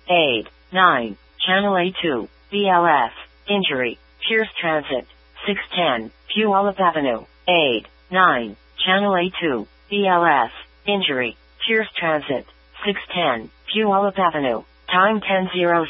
Aid. 9. Channel A2, BLS. Injury. Pierce Transit. 610, Puyallup Avenue. Aid. 9. Channel A2, BLS. Injury. Pierce Transit. 610, Puyallup Avenue. Time 10:06.